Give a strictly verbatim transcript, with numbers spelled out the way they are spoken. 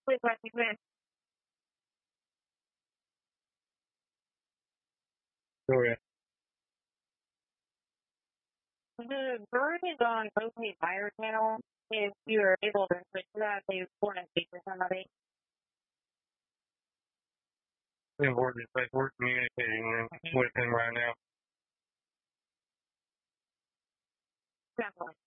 Please let me in. Go ahead. The bird is on OK Fire channel. If you are able to switch to that, they four and eight percent of it. Important is like we're communicating with him right now. Definitely.